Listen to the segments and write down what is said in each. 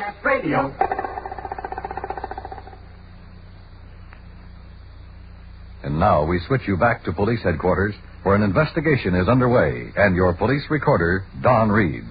Broadcast Radio. And now we switch you back to police headquarters, where an investigation is underway, and your police recorder, Don Reed.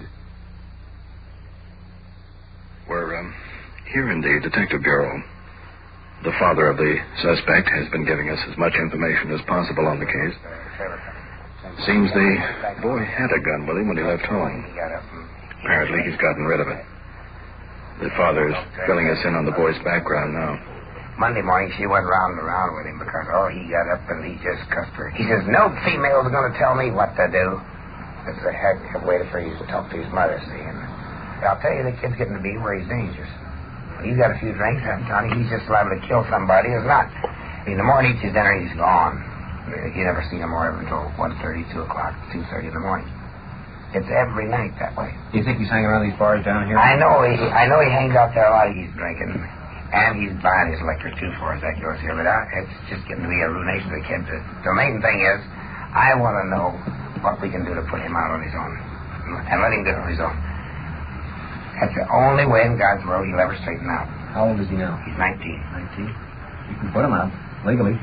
We're here in the Detective Bureau. The father of the suspect has been giving us as much information as possible on the case. Seems the boy had a gun with him when he left home. Apparently he's gotten rid of it. The father's filling us in on the boy's background now. Monday morning, she went round and around with him because, he got up and he just cussed her. He says, no female's going to tell me what to do. It's a heck of a way for you to talk to his mother, see. And I'll tell you, the kid's getting to be where he's dangerous. When you got a few drinks, Tony, he's just liable to kill somebody. It's not. In the morning, he eats his dinner, he's gone. You never see him more until 1:30, 2 o'clock, 2:30 in the morning. It's every night that way. You think he's hanging around these bars down here? I know he hangs out there a lot. He's drinking. And he's buying his liquor, too, for as that goes here. But it's just getting to be a ruination of the kid. The main thing is, I want to know what we can do to put him out on his own. And let him do it on his own. That's the only way in God's world he'll ever straighten out. How old is he now? He's 19. 19? You can put him out, legally.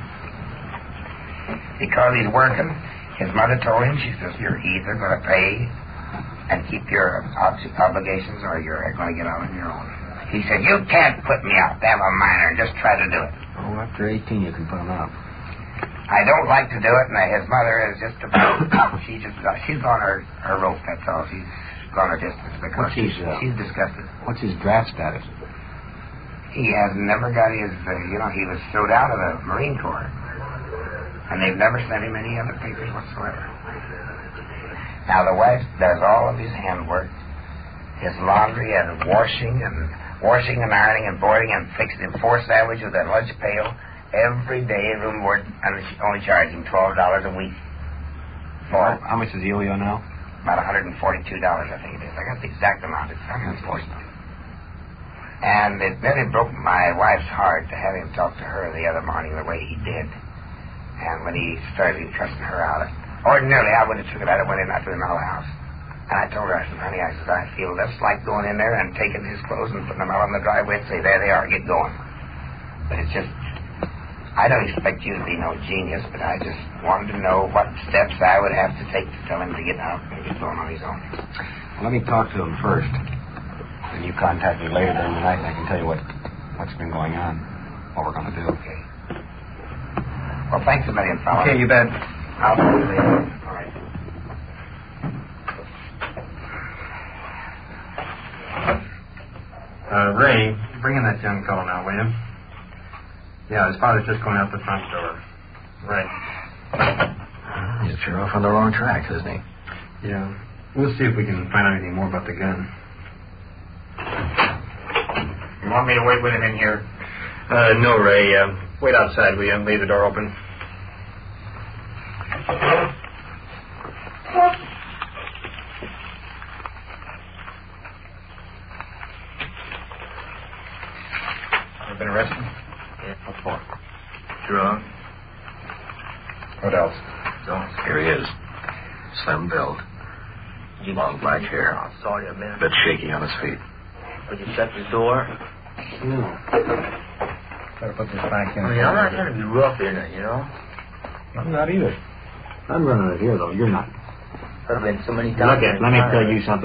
Because he's working, his mother told him, she says, you're either going to pay and keep your obligations or you're going to get out on your own. He said, you can't put me out. I'm a minor. Just try to do it. Oh, after 18, you can put him out. I don't like to do it, and his mother is just about... she's gone her rope, that's all. She's gone her distance because she's disgusted. What's his draft status? He has never got his... he was thrown out of the Marine Corps. And they've never sent him any other papers whatsoever. Now, the wife does all of his handwork, his laundry and washing and ironing and boiling and fixing him 4 sandwiches with a lunch pail every day, room board, and she only charged him $12 a week. How much does he owe you now? About $142, I think it is. I got the exact amount. It's unfortunate. And it really broke my wife's heart to have him talk to her the other morning the way he did. And when he started cussing her out, ordinarily I would have took it out and went in after the house. And I told her, I said, honey, I feel just like going in there and taking his clothes and putting them out on the driveway and say, there they are, get going. But it's just, I don't expect you to be no genius, but I just wanted to know what steps I would have to take to tell him to get out and get going on his own. Well, let me talk to him first. And you contact me later during the night and I can tell you what's been going on, what we're going to do. Okay. Well, thanks a million, fella. Okay, you bet. I'll see you later. All right. Ray, bring in that young fellow now, will you? Yeah, his father's just going out the front door. Right. He's sure off on the wrong track, isn't he? Yeah. We'll see if we can find out anything more about the gun. You want me to wait with him in here? No, Ray. Wait outside, will you? Leave the door open. Been arrested? Yeah. What for? Drunk. What else? Here he is. Slim build. Long black hair. Oh, sorry, man. Bit shaky on his feet. Would you shut the door? Better put this back in. I'm not trying to be rough in it, I'm not either. I'm running it here, though. You're not. I've been so many times. Look, let me tell you something.